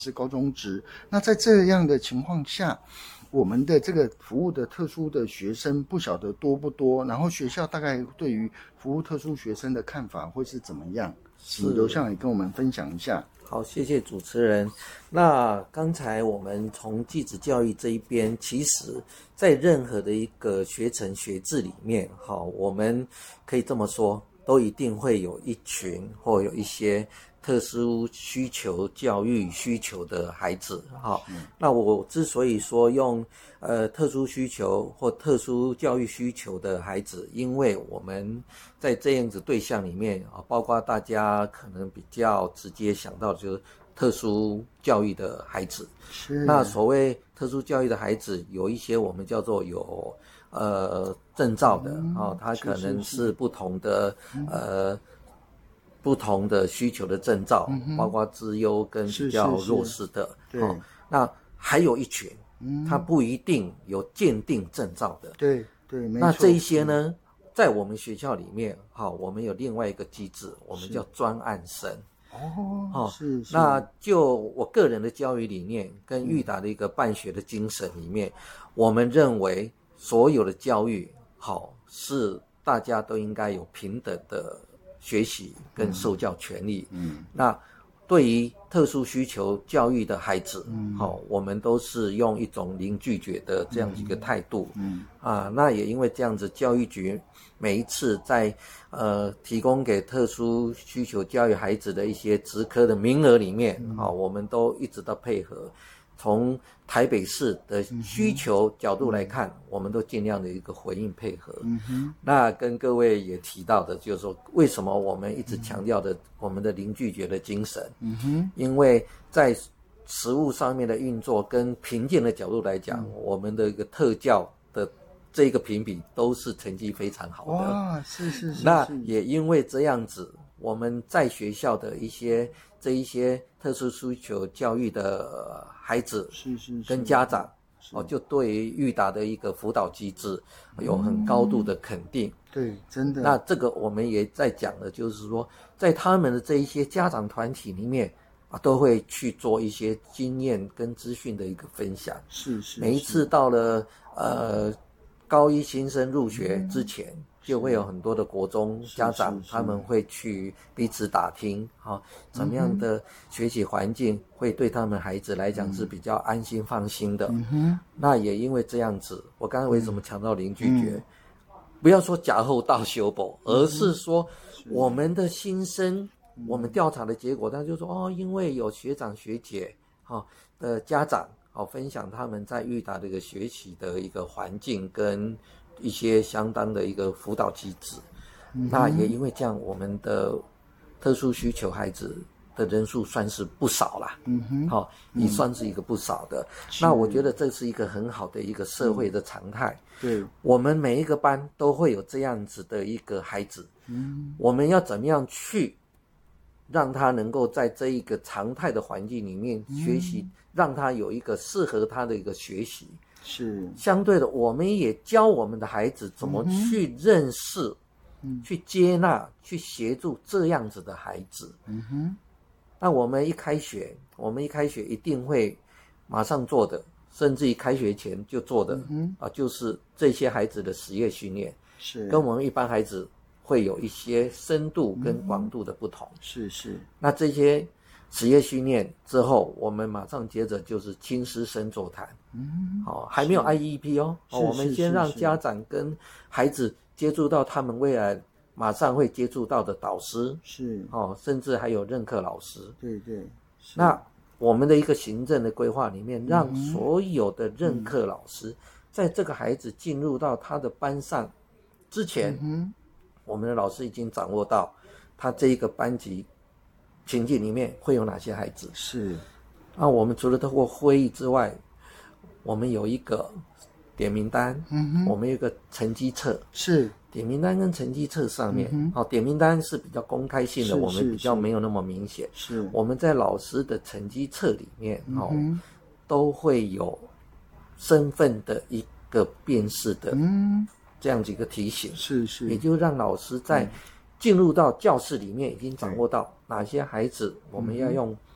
是高中职。那在这样的情况下，我们的这个服务的特殊的学生不晓得多不多，然后学校大概对于服务特殊学生的看法会是怎么样？请刘校长跟我们分享一下。 好，谢谢主持人。那刚才我们从技职教育这一边，其实在任何的一个学程学制里面，好，我们可以这么说，都一定会有一群或有一些特殊需求教育需求的孩子。好，那我之所以说用特殊需求或特殊教育需求的孩子，因为我们在这样子对象里面啊，包括大家可能比较直接想到的就是特殊教育的孩子。 是。 那所谓特殊教育的孩子，有一些我们叫做有证照的他可能是不同的不同的需求的证照，包括资优跟比较弱势的。 对。 那还有一群，他不一定有鉴定证照的。 对对，没错。 那这一些呢，在我们学校里面，我们有另外一个机制，我们叫专案生。 是。 那就我个人的教育理念跟育达的一个办学的精神里面，我们认为所有的教育是大家都应该有平等的学习跟受教权利。那对于特殊需求教育的孩子，我们都是用一种零拒绝的这样一个态度。那也因为这样子，教育局每一次在提供给特殊需求教育孩子的一些职科的名额里面，我们都一直到配合。从台北市的需求角度来看，我们都尽量的一个回应配合。那跟各位也提到的就是说，为什么我们一直强调的我们的零拒绝的精神。因为在实务上面的运作跟评鉴的角度来讲，我们的一个特教的这个评比都是成绩非常好的。 哇，是。 那也因为这样子，我们在学校的一些特殊需求教育的孩子跟家长就对于育达的一个辅导机制有很高度的肯定。 对，真的。 那这个我们也在讲的就是说，在他们的这一些家长团体里面都会去做一些经验跟资讯的一个分享。 是。 每一次到了高一新生入学之前，就会有很多的国中家长，他们会去彼此打听怎么样的学习环境会对他们孩子来讲是比较安心放心的。那也因为这样子，我刚才为什么强调零拒绝，不要说假后到修补，而是说我们的新生，我们调查的结果，他就说因为有学长学姐的家长分享他们在育达的一个学习的一个环境跟一些相当的一个辅导机制。那也因为这样，我们的特殊需求孩子的人数算是不少啦。也算是一个不少的。那我觉得这是一个很好的一个社会的常态。 对， 我们每一个班都会有这样子的一个孩子。我们要怎么样去让他能够在这一个常态的环境里面学习，让他有一个适合他的一个学习。 是。相对的，我们也教我们的孩子怎么去认识、去接纳、去协助这样子的孩子。那我们一开学一定会马上做的，甚至于开学前就做的就是这些孩子的实业训练， 是跟我们一般孩子会有一些深度跟广度的不同。 是。 那这些实业训练之后，我们马上接着就是亲师生座谈。还没有 IEP 我们先让家长跟孩子接触到他们未来马上会接触到的导师， 是甚至还有任课老师。 对。 那我们的一个行政的规划里面，让所有的任课老师在这个孩子进入到他的班上之前，我们的老师已经掌握到他这一个班级情境里面会有哪些孩子。 是。 那我们除了透过会议之外，我们有一个点名单，我们有一个成绩册。是。点名单跟成绩册上面，点名单是比较公开性的，我们比较没有那么明显。 是。 我们在老师的成绩册里面，都会有身份的一个辨识的这样几个提醒。 是。 也就让老师在进入到教室里面已经掌握到哪些孩子我们要用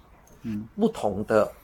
嗯不同的